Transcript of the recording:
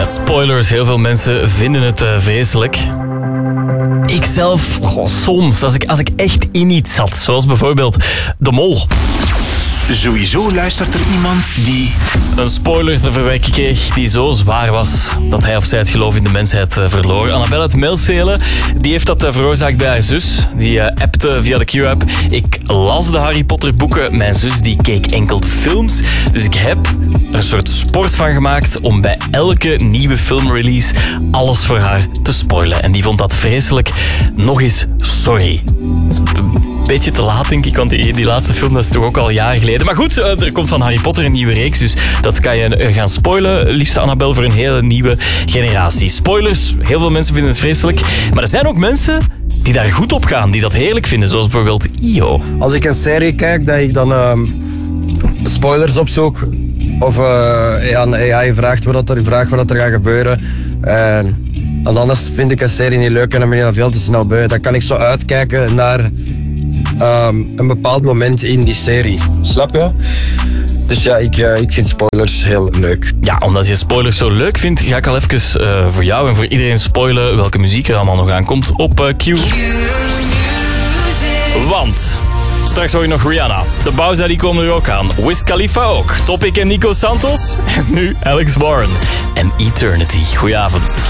Ja, spoilers, heel veel mensen vinden het vreselijk. Ikzelf, soms, als ik echt in iets zat, zoals bijvoorbeeld De Mol. Sowieso luistert er iemand die een spoiler te verwerken kreeg die zo zwaar was dat hij of zij het geloof in de mensheid verloor. Annabelle uit Melcelen, die heeft dat veroorzaakt bij haar zus. Die appte via de Q-app. Ik las de Harry Potter boeken. Mijn zus die keek enkel de films. Dus ik heb er een soort sport van gemaakt om bij elke nieuwe filmrelease alles voor haar te spoilen. En die vond dat vreselijk. Nog eens sorry. Beetje te laat, denk ik, want die laatste film dat is toch ook al jaren geleden. Maar goed, er komt van Harry Potter een nieuwe reeks, dus dat kan je gaan spoilen, liefste Annabel, voor een hele nieuwe generatie. Spoilers, heel veel mensen vinden het vreselijk, maar er zijn ook mensen die daar goed op gaan, die dat heerlijk vinden, zoals bijvoorbeeld Io. Als ik een serie kijk, dat ik dan spoilers opzoek, of aan AI vraagt wat er gaat gebeuren. En anders vind ik een serie niet leuk en dan ben je dan veel te snel beu. Dan kan ik zo uitkijken naar een bepaald moment in die serie. Snap je? Dus ja, ik vind spoilers heel leuk. Ja, omdat je spoilers zo leuk vindt, ga ik al even voor jou en voor iedereen spoilen welke muziek er allemaal nog aankomt op Q. Want straks hoor je nog Rihanna. De Bowser die komen er ook aan. Wiz Khalifa ook. Topic en Nico Santos. En nu Alex Warren. En Eternity. Goedenavond.